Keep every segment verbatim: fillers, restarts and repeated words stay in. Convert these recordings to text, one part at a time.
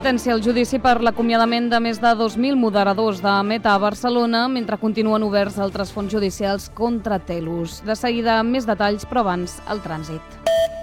Sentència el judici per l'acomiadament de més de dos mil moderadors de Meta a Barcelona mentre continuen oberts altres fons judicials contra Telus. De seguida, més detalls, però abans, el trànsit.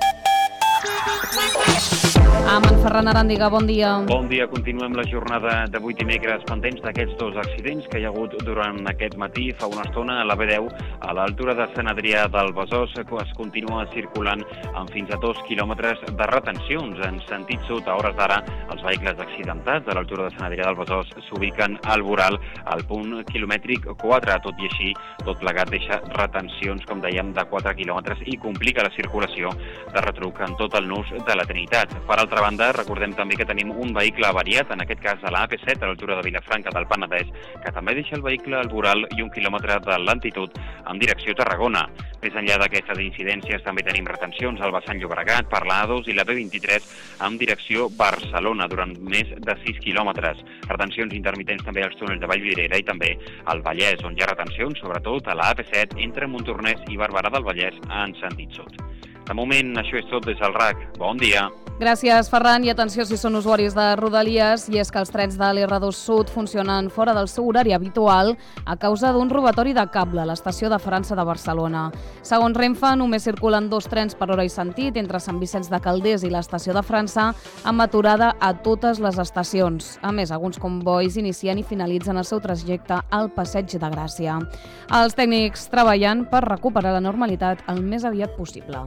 Amb en Ferran Aràndiga, bon dia. Bon dia. Continuem la jornada d'avui dimecres pendents d'aquests dos accidents que hi ha hagut durant aquest matí. Fa una estona a la B deu, a l'altura de Sant Adrià del Besòs, es continua circulant amb fins a dos quilòmetres de retencions. En sentit sud, a hores d'ara, els vehicles accidentats a l'altura de Sant Adrià del Besòs s'ubiquen al voral, al punt quilomètric quatre. Tot i així, tot plegat deixa retencions, com dèiem, de quatre quilòmetres i complica la circulació de retruc en tot el nus de la Trinitat. Per altra banda, recordem també que tenim un vehicle avariat, en aquest cas a la A P set, a l'altura de Vilafranca del Penedès, que també deixa el vehicle al voral i un quilòmetre de lentitud en direcció Tarragona. Més enllà d'aquestes incidències, també tenim retencions al vessant Llobregat per la A dos i la B vint-i-tres en direcció Barcelona durant més de sis quilòmetres. Retencions intermitents també als túnels de Vallvidrera i també al Vallès, on hi ha retencions, sobretot a la A P set entre Montornès i Barberà del Vallès en sentit sud. De moment, això és tot des del R A C. Bon dia. Gràcies, Ferran. I atenció si són usuaris de Rodalies, i és que els trens de l'R dos Sud funcionen fora del seu horari habitual a causa d'un robatori de cable a l'estació de França de Barcelona. Segons Renfe, només circulen dos trens per hora i sentit entre Sant Vicenç de Calders i l'estació de França, amb aturada a totes les estacions. A més, alguns convois inicien i finalitzen el seu trajecte al Passeig de Gràcia. Els tècnics treballen per recuperar la normalitat el més aviat possible.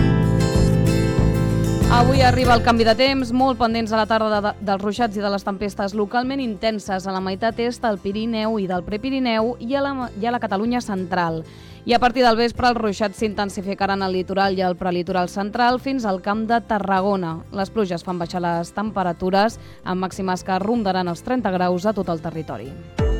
Avui arriba el canvi de temps, molt pendents a la tarda de, dels ruixats i de les tempestes localment intenses a la meitat est del Pirineu i del Prepirineu i a la, i a la Catalunya central. I a partir del vespre els ruixats s'intensificaran al litoral i al prelitoral central fins al Camp de Tarragona. Les pluges fan baixar les temperatures amb màximes que rondaran els trenta graus a tot el territori.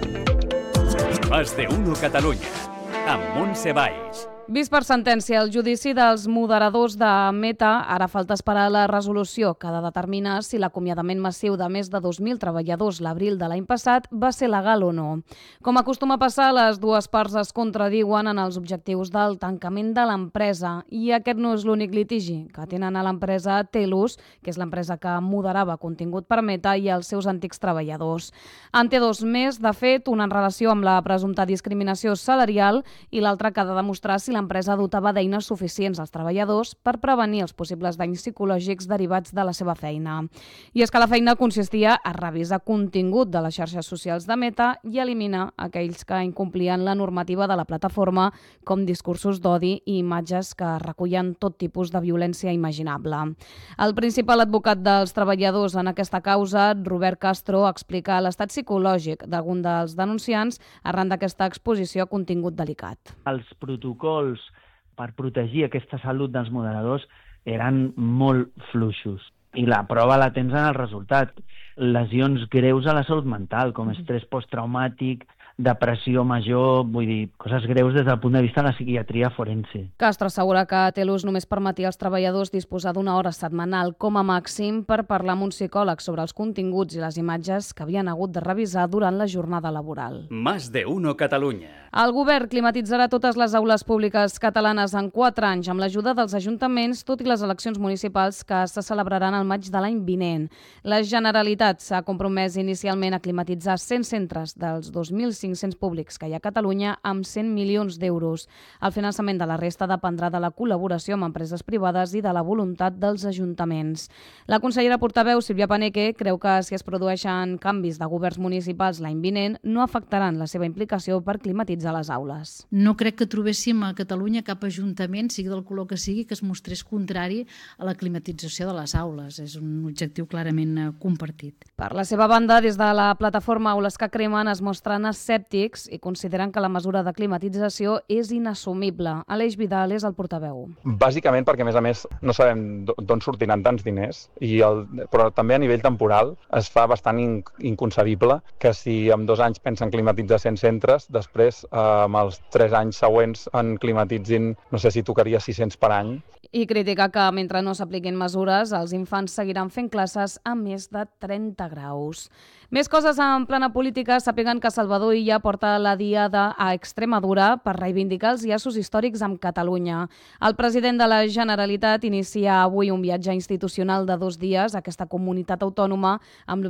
Más de uno Catalunya, amb Montse Valls. Vist per sentència, el judici dels moderadors de Meta, ara falta esperar la resolució que ha de determinar si l'acomiadament massiu de més de dos mil treballadors l'abril de l'any passat va ser legal o no. Com acostuma a passar, les dues parts es contradiuen en els objectius del tancament de l'empresa, i aquest no és l'únic litigi que tenen a l'empresa Telus, que és l'empresa que moderava contingut per Meta, i els seus antics treballadors. En té dos més, de fet, una en relació amb la presumpta discriminació salarial i l'altra que ha de demostrar si l'empresa dotava d'eines suficients als treballadors per prevenir els possibles danys psicològics derivats de la seva feina. I és que la feina consistia a revisar contingut de les xarxes socials de Meta i eliminar aquells que incomplien la normativa de la plataforma, com discursos d'odi i imatges que recullen tot tipus de violència imaginable. El principal advocat dels treballadors en aquesta causa, Robert Castro, explica l'estat psicològic d'algun dels denunciants arran d'aquesta exposició a contingut delicat. Els protocols per protegir aquesta salut dels moderadors eren molt fluixos. I la prova la tens en el resultat. Lesions greus a la salut mental, com estrès posttraumàtic, depressió major, vull dir, coses greus des del punt de vista de la psiquiatria forense. Castro assegura que Telus només permetia als treballadors disposar d'una hora setmanal com a màxim per parlar amb un psicòleg sobre els continguts i les imatges que havien hagut de revisar durant la jornada laboral. Más de uno Catalunya. El govern climatitzarà totes les aules públiques catalanes en quatre anys amb l'ajuda dels ajuntaments, tot i les eleccions municipals que se celebraran al maig de l'any vinent. La Generalitat s'ha compromès inicialment a climatitzar cent centres dels dos mil cinc-cents públics que hi ha a Catalunya amb cent milions d'euros. El finançament de la resta dependrà de la col·laboració amb empreses privades i de la voluntat dels ajuntaments. La consellera portaveu, Sílvia Paneque, creu que si es produeixen canvis de governs municipals l'any vinent no afectaran la seva implicació per climatitzar les aules. No crec que trobéssim a Catalunya cap ajuntament, sigui del color que sigui, que es mostrés contrari a la climatització de les aules. És un objectiu clarament compartit. Per la seva banda, des de la plataforma Aules que Cremen es mostren escèptics i consideren que la mesura de climatització és inassumible. Aleix Vidal és el portaveu. Bàsicament perquè, a més a més, no sabem d'on sortiran tants diners, i el, però també a nivell temporal es fa bastant inconcebible que si en dos anys pensen climatitzar cent centres, després eh, amb els tres anys següents en climatitzin, no sé si tocaria sis-cents per any. I critica que mentre no s'apliquin mesures, els infants seguiran fent classes a més de trenta graus. Més coses en plana política. Sàpiguen que Salvador Zorrilla porta la diada a Extremadura per reivindicar els llaços històrics amb Catalunya. El president de la Generalitat inicia avui un viatge institucional de dos dies a aquesta comunitat autònoma amb